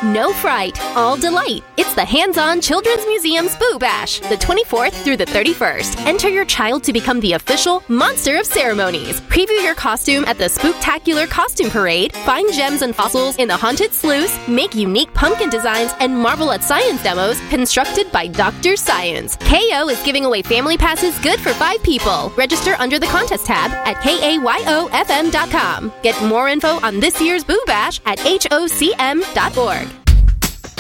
No fright, all delight. It's the Hands-On Children's Museum's Boo Bash, the 24th through the 31st. Enter your child to become the official Monster of Ceremonies. Preview your costume at the Spooktacular Costume Parade, find gems and fossils in the Haunted Sluice, make unique pumpkin designs, and marvel at science demos constructed by Dr. Science. KO is giving away family passes good for 5 people. Register under the contest tab at KAYOFM.com. Get more info on this year's Boo Bash at HOCM.org.